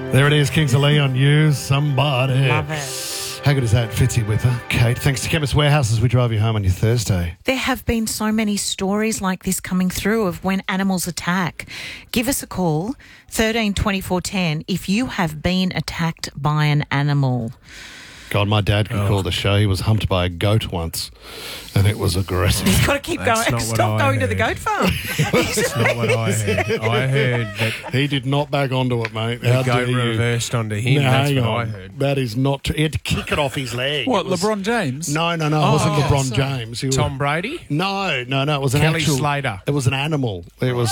There it is, Kings of Leon, You Somebody. Love it. How good is that? Fitzy with her. Kate, thanks to Chemist Warehouse as we drive you home on your Thursday. There have been so many stories like this coming through of when animals attack. Give us a call, 13 24 10, if you have been attacked by an animal. God, my dad could call the show. He was humped by a goat once, and it was aggressive. He's got to keep going. Stop going to the goat farm. That's not what I heard. I heard that He did not back onto it, mate. the goat reversed onto him. No, That's hang what on. I heard. That is not true. He had to kick it off his leg. What, It was- LeBron James? No, it wasn't LeBron James. He was- Tom Brady? No, it was an Kelly actual... Slater. It was an animal. It was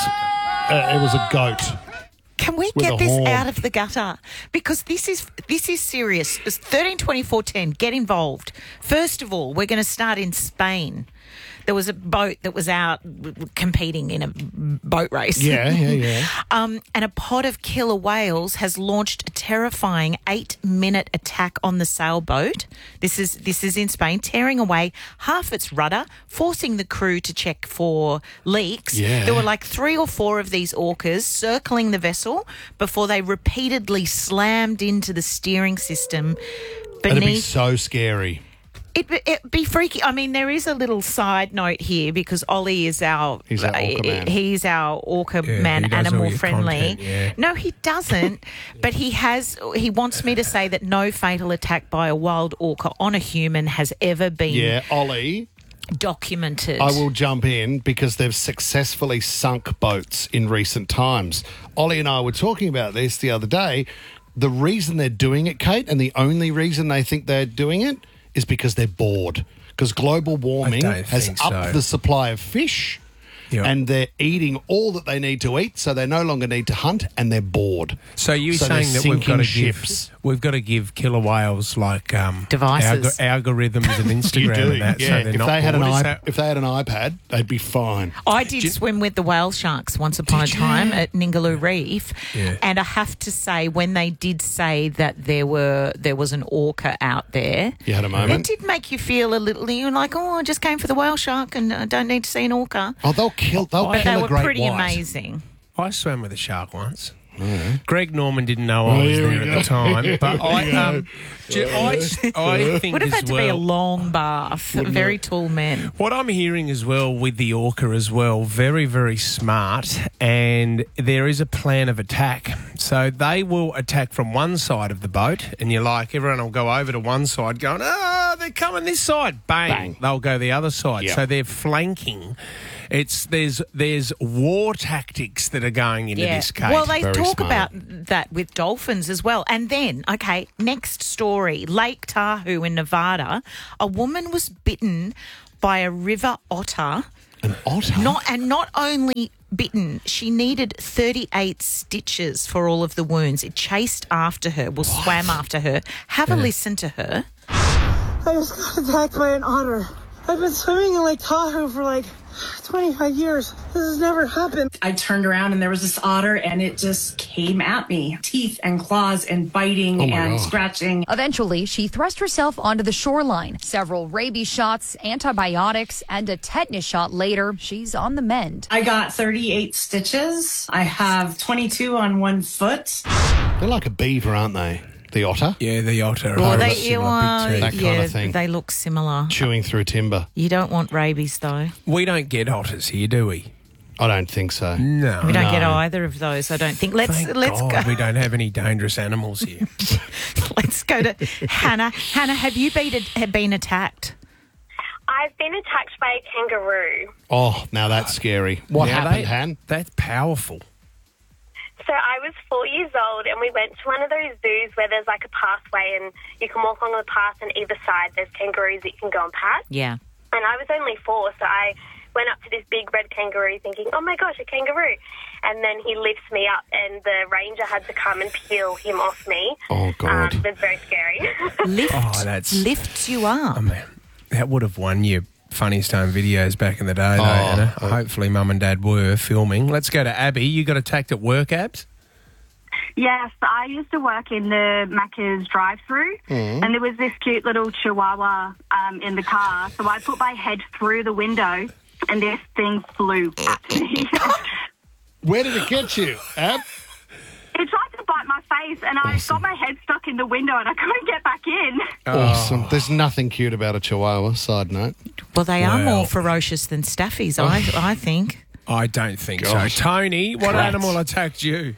a goat. Can we With get a this horn. out of the gutter? Because this is serious. It's 13 24 10. Get involved. First of all, we're going to start in Spain. There was a boat that was out competing in a boat race. Yeah. And a pod of killer whales has launched a terrifying 8-minute attack on the sailboat. This is in Spain, tearing away half its rudder, forcing the crew to check for leaks. Yeah. There were like 3 or 4 of these orcas circling the vessel before they repeatedly slammed into the steering system It'd be beneath. so scary. It'd be freaky. I mean, there is a little side note here because Ollie is our... He's our orca man. He's our orca Yeah, man, he does all animal your friendly. content, yeah. No, he doesn't. But he wants me to say that no fatal attack by a wild orca on a human has ever been Yeah, Ollie, documented. I will jump in because they've successfully sunk boats in recent times. Ollie and I were talking about this the other day. The reason they're doing it, Kate, and the only reason they think they're doing it is because they're bored. Because global warming I don't has think upped so. the supply of fish, Yeah. and they're eating all that they need to eat, so they no longer need to hunt, and they're bored. So you're So they're saying that we've got to sinking give ships. we've got to give killer whales like Devices. algorithms and Instagram You do, and that, yeah. so they're If not they had bored. Is if they had an iPad, they'd be fine. I did swim with the whale sharks once upon a time at Ningaloo Reef, Yeah. and I have to say, when they did say that there was an orca out there, You had a it moment. did make you feel a little. You're like, oh, I just came for the whale shark, and I don't need to see an orca. Oh, they'll kill But they a were great pretty white. amazing. I swam with a shark once. Greg Norman didn't know I was here we there at go. the time, but I think Would have as had to well, be a long bath. Very tall men. what I'm hearing as well with the orca as well, very, very smart, and there is a plan of attack. So they will attack from one side of the boat, and you're like, everyone will go over to one side going, they're coming this side. Bang. Bang. They'll go the other side. Yeah. So they're flanking. There's war tactics that are going into this case. Well, they Very talk smart. about that with dolphins as well. And then, okay, next story. Lake Tahoe in Nevada. A woman was bitten by a river otter. An otter? Not only bitten, she needed 38 stitches for all of the wounds. It chased after her, swam after her. Have a listen to her. I just got attacked by an otter. I've been swimming in Lake Tahoe for like 25 years. This has never happened. I turned around and there was this otter and it just came at me. Teeth and claws and biting my and God. scratching. Eventually, she thrust herself onto the shoreline. Several rabies shots, antibiotics, and a tetanus shot later, she's on the mend. I got 38 stitches. I have 22 on one foot. They're like a beaver, aren't they? The otter? yeah, the otter. Well, Big teeth. That kind of thing. They look similar. Chewing through timber. You don't want rabies, though. We don't get otters here, do we? I don't think so. No. We don't get either of those, I don't think. Let's Thank go. God we don't have any dangerous animals here. Let's go to Hannah. Hannah, have you been attacked? I've been attacked by a kangaroo. Oh, now that's scary. What Now happened, Han? That's powerful. So I was 4 years old and we went to one of those zoos where there's like a pathway and you can walk along the path and either side there's kangaroos that you can go and pat. Yeah. And I was only 4, so I went up to this big red kangaroo thinking, oh my gosh, a kangaroo. And then he lifts me up and the ranger had to come and peel him off me. Oh, God. It was very scary. Lifts you up. Oh, man. That would have won you Funniest Home videos back in the day, though, Oh. Anna. Hopefully Mum and Dad were filming. Let's go to Abby. You got attacked at work, Abs? Yes, I used to work in the Macca's drive-through, and there was this cute little chihuahua in the car. So I put my head through the window, and this thing flew at me. Where did it get you, Ab? It tried to bite my face, face, and I got my head stuck in the window, and I couldn't get back in. Awesome. There's nothing cute about a Chihuahua, side note. Well, they are Well. more ferocious than staffies, I think. I don't think Gosh. so. Tony, what Rats. animal attacked you?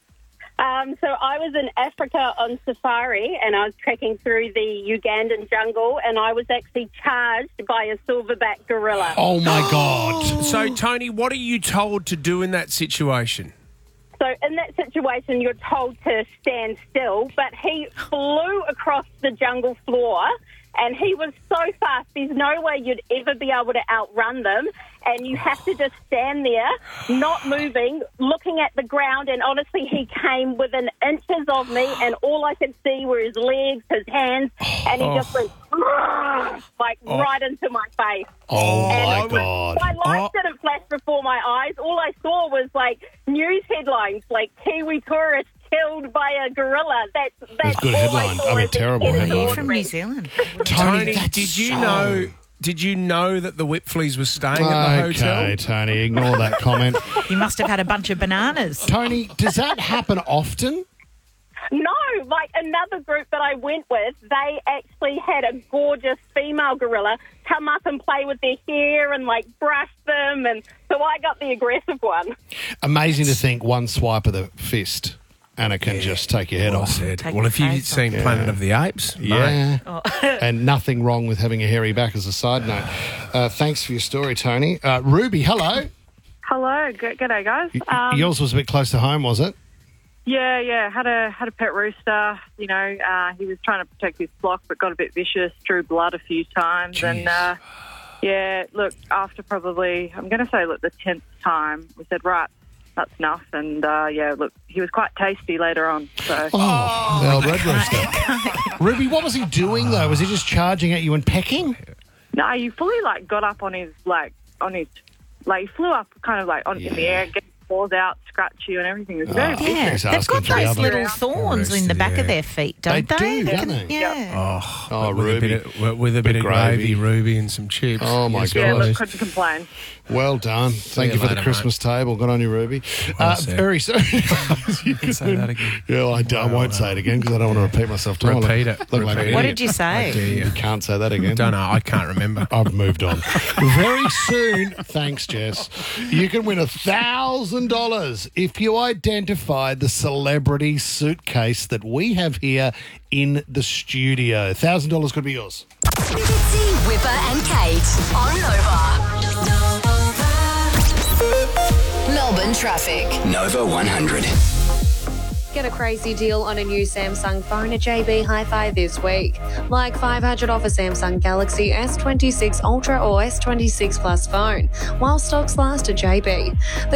So I was in Africa on safari and I was trekking through the Ugandan jungle and I was actually charged by a silverback gorilla. Oh, my God. So, Tony, what are you told to do in that situation? So in that situation, you're told to stand still, but he flew across the jungle floor and he was so fast, there's no way you'd ever be able to outrun them. And you have to just stand there, not moving, looking at the ground. And honestly, he came within inches of me and all I could see were his legs, his hands, and he just went right into my face. Oh, And my God. My lights didn't flash before my eyes. All I saw was news headlines like Kiwi tourist killed by a gorilla. That's good all headline. I saw. I mean, as a terrible kid. headline. You're from New Zealand. Tony, that's did you so- know? Did you know that the Whitfleys were staying at the hotel? Okay, Tony, ignore that comment. You must have had a bunch of bananas. Tony, does that happen often? No, another group that I went with, they actually had a gorgeous female gorilla come up and play with their hair and brush them, and so I got the aggressive one. Amazing to think one swipe of the fist and it can just take your head Well off. said. Take Well, your if you've face seen Planet of the Apes, mate. Yeah. And nothing wrong with having a hairy back as a side note. Thanks for your story, Tony. Ruby, hello. Hello, g'day guys. Yours was a bit close to home, was it? Yeah. Had a pet rooster. You know, he was trying to protect his flock, but got a bit vicious, drew blood a few times, Jeez. and look, after probably, I'm going to say, the 10th time, we said, right, that's enough. And he was quite tasty later on. So Oh, the old red rooster. Ruby, what was he doing though? Was he just charging at you and pecking? no, he fully got up on his he flew up kind of in the air, get his paws out, scratch you and everything. It was very vicious. Yeah, He's they've asking got for the those other. little thorns in the back of their feet, don't They they? do, don't they? Yeah. Oh, with Ruby. with a bit of gravy. gravy, Ruby, and some chips. Oh, my Yes, God. Yeah, Nice. look, couldn't complain. Well done. Thank you you for later, the Christmas table. Good on you, Ruby. Well said. Very soon. You can say that again. Yeah, I won't say it again because I don't want to repeat myself. Do I? Repeat it. Look like Repeat an it. What idiot. did you say? Yeah. You can't say that again. Don't know. I can't remember. I've moved on. Very soon, thanks, Jess, you can win $1,000 if you identify the celebrity suitcase that we have here in the studio. $1,000 could be yours. Fitzy, Whipper and Kate on Nova. Melbourne traffic. Nova 100. Get a crazy deal on a new Samsung phone at JB Hi-Fi this week. Like $500 off a Samsung Galaxy S26 Ultra or S26 Plus phone, while stocks last at JB. The